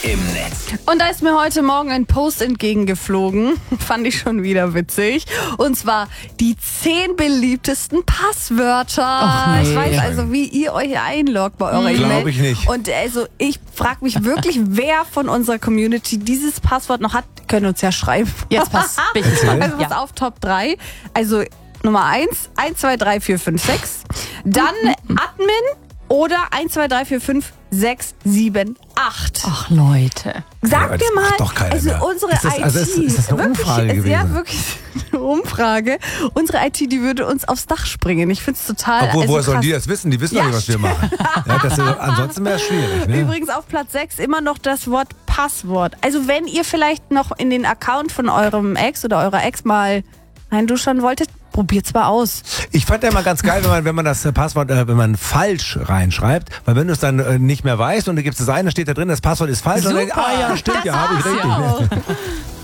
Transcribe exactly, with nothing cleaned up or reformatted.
im Netz. Und da ist mir heute Morgen ein Post entgegengeflogen, fand ich schon wieder witzig. Und zwar die zehn beliebtesten Passwörter. Ach nee. Ich weiß also, wie ihr euch einloggt bei eurer E-Mail. Glaube ich nicht. Und also ich frage mich wirklich, wer von unserer Community dieses Passwort noch hat. Können uns ja schreiben. Jetzt pass, bin ich dran. Also pass Ja. auf, Top drei. Also Nummer eins, eins, zwei, drei, vier, fünf, sechs. Dann Admin oder eins, zwei, drei, vier, fünf, sechs, sieben, acht. Ach Leute. Sag Ja, mir das mal, macht doch keiner also mehr. unsere Ist das- I T, also ist- ist das eine wirklich, Umfrage ist ja gewesen? wirklich eine Umfrage. Unsere I T, die würde uns aufs Dach springen. Ich finde es total Obwohl, also woher sollen krass. die das wissen? Die wissen Ja, doch nicht, was wir machen. Ja, das, ist- ansonsten wäre es schwierig. Ne? Übrigens auf Platz sechs immer noch das Wort Passwort. Also wenn ihr vielleicht noch in den Account von eurem Ex oder eurer Ex mal reinduschern wolltet, probiert's mal aus. Ich fand ja immer ganz geil, wenn man, wenn man das äh, Passwort, äh, wenn man falsch reinschreibt, weil wenn du es dann äh, nicht mehr weißt und du gibst es ein, dann steht da drin, das Passwort ist falsch und dann denkst, ah ja, stimmt, ja, habe ich richtig. Ja.